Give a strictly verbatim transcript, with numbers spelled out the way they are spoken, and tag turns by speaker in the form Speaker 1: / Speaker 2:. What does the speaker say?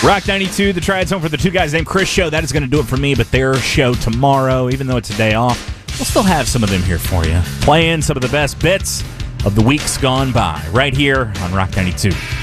Speaker 1: Rock ninety-two, the Triad's home for the Two Guys Named Chris show. That is going to do it for me, but their show tomorrow, even though it's a day off, we'll still have some of them here for you. Playing some of the best bits of the weeks gone by right here on Rock ninety-two.